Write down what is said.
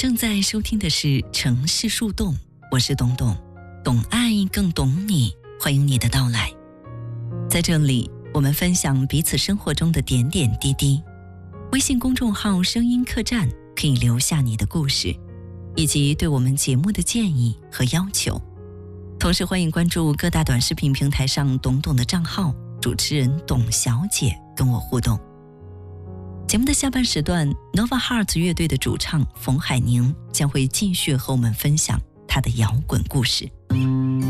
正在收听的是城市树洞，我是董董，懂爱更懂你，欢迎你的到来。在这里，我们分享彼此生活中的点点滴滴。微信公众号声音客栈可以留下你的故事，以及对我们节目的建议和要求。同时欢迎关注各大短视频平台上董董的账号，主持人董小姐跟我互动。节目的下半时段 Nova Heart 乐队的主唱冯海宁将会继续和我们分享他的摇滚故事。